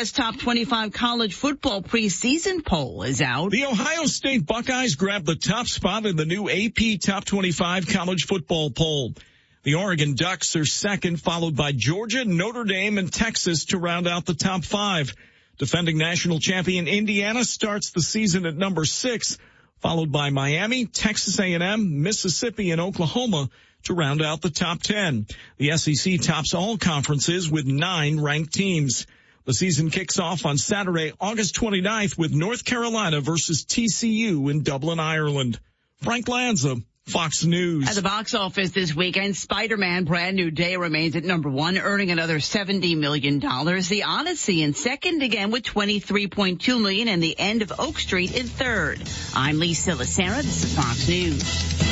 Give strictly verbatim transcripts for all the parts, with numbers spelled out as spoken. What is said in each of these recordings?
U S Top twenty-five College Football Preseason Poll is out. The Ohio State Buckeyes grabbed the top spot in the new A P Top twenty-five College Football Poll. The Oregon Ducks are second, followed by Georgia, Notre Dame, and Texas to round out the top five. Defending national champion Indiana starts the season at number six, followed by Miami, Texas A and M, Mississippi, and Oklahoma to round out the top ten. The S E C tops all conferences with nine ranked teams. The season kicks off on Saturday, August twenty-ninth with North Carolina versus T C U in Dublin, Ireland. Frank Lanza, Fox News. At the box office this weekend, Spider-Man Brand New Day remains at number one, earning another seventy million dollars. The Odyssey in second again with twenty-three point two million dollars, and The End of Oak Street in third. I'm Lisa Lacera. This is Fox News.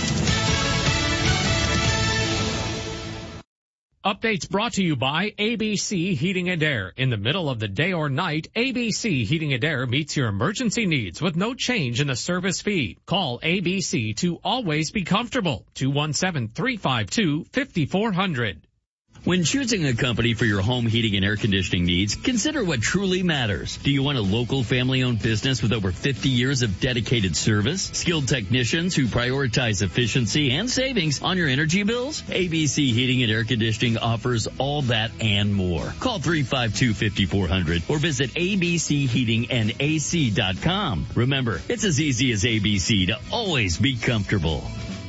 Updates brought to you by A B C Heating and Air. In the middle of the day or night, A B C Heating and Air meets your emergency needs with no change in the service fee. Call A B C to always be comfortable. two one seven, three five two, five four zero zero. When choosing a company for your home heating and air conditioning needs, consider what truly matters. Do you want a local family-owned business with over fifty years of dedicated service? Skilled technicians who prioritize efficiency and savings on your energy bills? A B C Heating and Air Conditioning offers all that and more. Call three five two, five four zero zero or visit a b c heating and a c dot com. Remember, it's as easy as A B C to always be comfortable.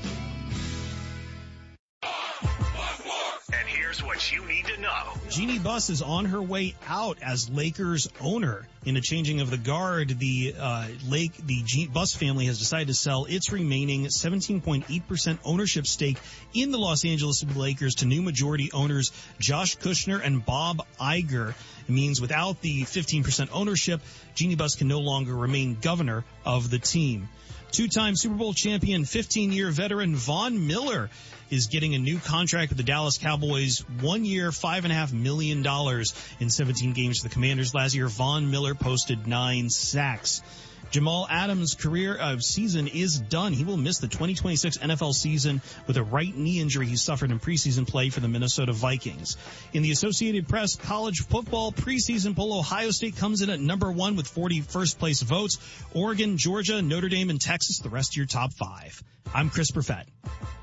What you need to know. Jeannie Buss is on her way out as Lakers owner. In a changing of the guard, the uh, Lake, the G- Buss family has decided to sell its remaining seventeen point eight percent ownership stake in the Los Angeles Lakers to new majority owners Josh Kushner and Bob Iger. It means without the fifteen percent ownership, Jeannie Buss can no longer remain governor of the team. Two-time Super Bowl champion, fifteen-year veteran Von Miller is getting a new contract with the Dallas Cowboys. One year, five and a half million dollars in seventeen games for the Commanders last year. Von Miller posted nine sacks. Jamal Adams' career uh, season is done. He will miss the twenty twenty-six N F L season with a right knee injury he suffered in preseason play for the Minnesota Vikings. In the Associated Press college football preseason poll, Ohio State comes in at number one with forty first place votes. Oregon, Georgia, Notre Dame, and Texas, the rest of your top five. I'm Chris Perfett.